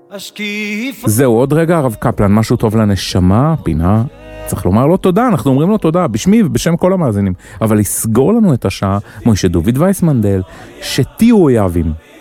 זהו, עוד רגע, הרב קפלן, משהו טוב לנשמה, פינה, צריך לומר לו תודה, אנחנו אומרים לו תודה, בשמי ובשם כל המאזינים, אבל לסגור לנו את השעה, מוישה דוד וייסמנדל, שתהיו אויבים.